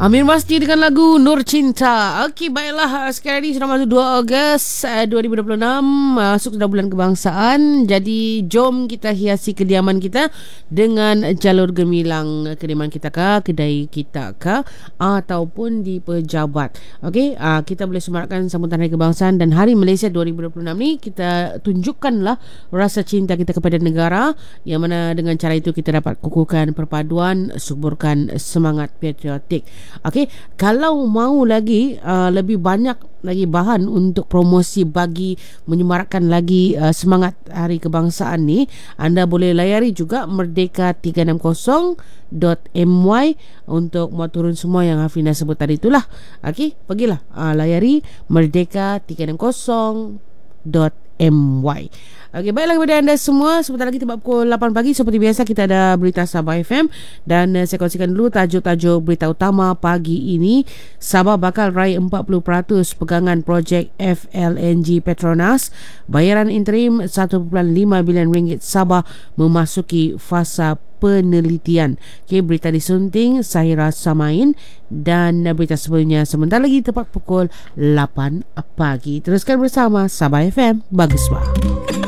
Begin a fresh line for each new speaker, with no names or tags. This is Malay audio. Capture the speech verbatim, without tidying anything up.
Amir Masdi dengan lagu Nur Cinta. Okey, baiklah, sekarang ni sudah masuk dua Ogos dua ribu dua puluh enam, masuk sudah bulan kebangsaan. Jadi jom kita hiasi kediaman kita dengan jalur gemilang. Kediaman kita kah, kedai kita kah, ataupun di pejabat. Okey, uh, kita boleh semarakkan sambutan Hari Kebangsaan dan Hari Malaysia dua ribu dua puluh enam ni. Kita tunjukkanlah rasa cinta kita kepada negara, yang mana dengan cara itu kita dapat kukuhkan perpaduan, suburkan semangat patriotik. Okey, kalau mau lagi uh, lebih banyak lagi bahan untuk promosi bagi menyemarakkan lagi uh, semangat Hari Kebangsaan ni, anda boleh layari juga merdeka tiga enam kosong dot my untuk muat turun semua yang Hafina sebut tadi itulah. Okey, pergilah uh, layari merdeka tiga enam kosong dot my. Okey, baiklah kepada anda semua, sebentar lagi tempat pukul lapan pagi seperti biasa kita ada berita Sabah F M, dan uh, saya kongsikan dulu tajuk-tajuk berita utama pagi ini. Sabah bakal raih empat puluh peratus pegangan projek F L N G Petronas. Bayaran interim satu perpuluhan lima bilion ringgit Sabah memasuki fasa penelitian. Okey, berita disunting Sahira Samain, dan berita sebelumnya sebentar lagi tepat pukul lapan pagi. Teruskan bersama Sabah F M. Bagus, Pak.